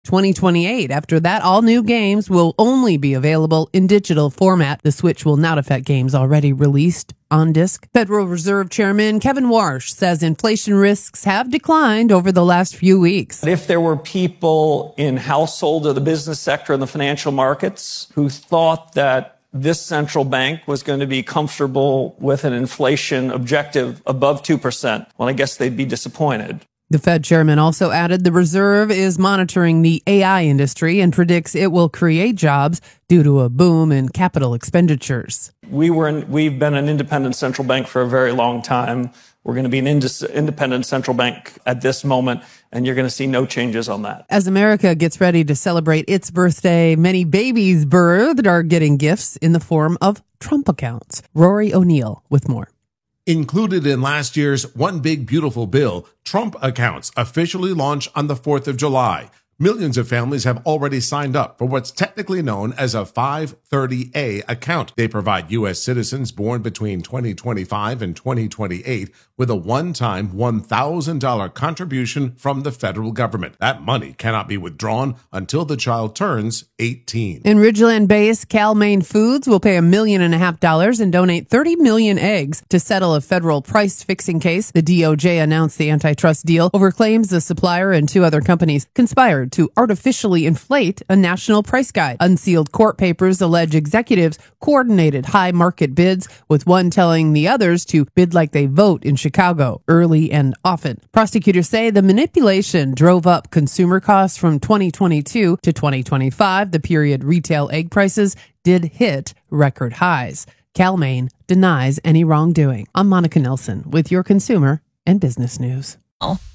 2028. After that, all new games will only be available in digital format. The switch will not affect games already released on disc. Federal Reserve Chairman Kevin Warsh says inflation risks have declined over the last few weeks. If there were people in household or the business sector and the financial markets who thought that this central bank was going to be comfortable with an inflation objective above 2%, well, I guess they'd be disappointed. The Fed chairman also added the Reserve is monitoring the AI industry and predicts it will create jobs due to a boom in capital expenditures. We've been an independent central bank for a very long time. We're going to be an independent central bank at this moment, and you're going to see no changes on that. As America gets ready to celebrate its birthday, many babies birthed are getting gifts in the form of Trump accounts. Rory O'Neill with more. Included in last year's One Big Beautiful Bill, Trump accounts officially launch on the 4th of July. Millions of families have already signed up for what's technically known as a 530A account. They provide U.S. citizens born between 2025 and 2028 with a one-time $1,000 contribution from the federal government. That money cannot be withdrawn until the child turns 18. In Ridgeland-based Cal-Maine Foods will pay $1.5 million and donate 30 million eggs to settle a federal price-fixing case. The DOJ announced the antitrust deal over claims the supplier and two other companies conspired to artificially inflate a national price guide. Unsealed court papers allege executives coordinated high market bids, with one telling the others to bid like they vote in Chicago, early and often. Prosecutors say the manipulation drove up consumer costs from 2022 to 2025. The period retail egg prices did hit record highs. Cal-Maine denies any wrongdoing. I'm Monica Nelson with your consumer and business news.